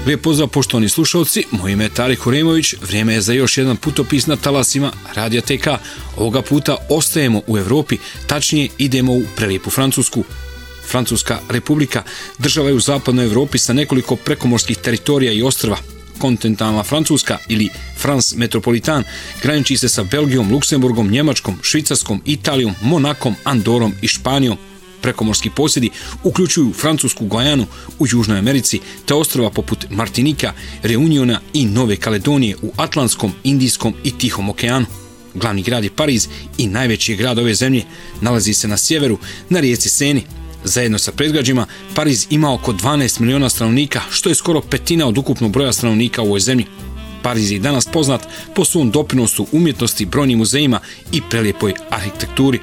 Lijep pozdrav poštovani slušalci, moje ime je Tarik Huremović, vrijeme je za još jedan putopis na talasima Radija TK. Ovoga puta ostajemo u Europi, tačnije idemo u prelijepu Francusku. Francuska republika država je u zapadnoj Europi sa nekoliko prekomorskih teritorija i ostrva. Kontinentalna Francuska ili France Metropolitan graniči se sa Belgijom, Luksemburgom, Njemačkom, Švicarskom, Italijom, Monakom, Andorom i Španijom. Prekomorski posjedi uključuju Francusku Gajanu u Južnoj Americi te ostrva poput Martinika, Reuniona i Nove Kaledonije u Atlantskom, Indijskom i Tihom okeanu. Glavni grad je Pariz i najveći je grad ove zemlje. Nalazi se na sjeveru, na rijeci Seni. Zajedno sa predgrađima, Pariz ima oko 12 miliona stanovnika, što je skoro petina od ukupnog broja stanovnika u ovoj zemlji. Pariz je danas poznat po svom doprinosu umjetnosti, brojnim muzejima i prelijepoj arhitekturi.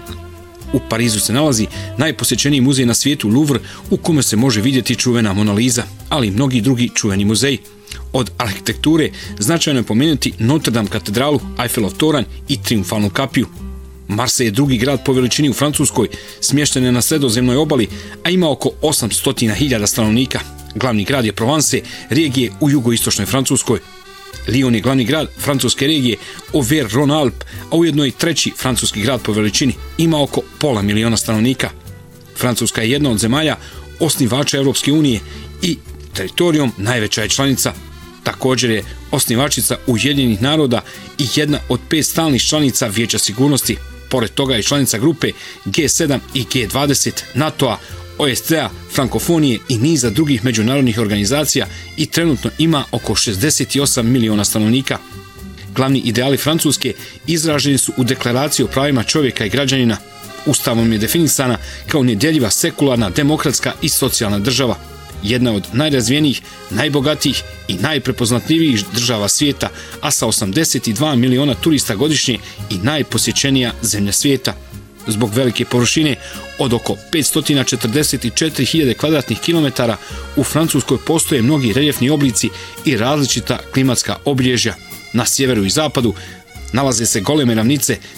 U Parizu se nalazi najposjećeniji muzej na svijetu Louvre, u kome se može vidjeti čuvena Mona Lisa, ali i mnogi drugi čuveni muzeji. Od arhitekture značajno je pomenuti Notre Dame katedralu, Eiffelov toranj i Triumfalnu kapiju. Marseille je drugi grad po veličini u Francuskoj, smješten je na sredozemnoj obali, a ima oko 800.000 stanovnika. Glavni grad je Provence, regije u jugoistočnoj Francuskoj. Lyon je glavni grad francuske regije Auvergne-Rhône-Alpes, a ujedno i treći francuski grad po veličini, ima oko 500.000 stanovnika. Francuska je jedna od zemalja osnivača Europske unije i teritorijom najveća je članica. Također je osnivačica Ujedinjenih naroda i jedna od 5 stalnih članica Vijeća sigurnosti. Pored toga je članica grupe G7 i G20, NATO-a, OSCE-a, Frankofonije i niza drugih međunarodnih organizacija i trenutno ima oko 68 miliona stanovnika. Glavni ideali Francuske izraženi su u deklaraciji o pravima čovjeka i građanina. Ustavom je definisana kao nedjeljiva sekularna, demokratska i socijalna država. Jedna od najrazvijenijih, najbogatijih i najprepoznatljivijih država svijeta, a sa 82 miliona turista godišnje i najposjećenija zemlja svijeta. Zbog velike površine od oko 544.000 kvadratnih kilometara u Francuskoj postoje mnogi reljefni oblici i različita klimatska obilježja. Na sjeveru i zapadu nalaze se goleme ravnice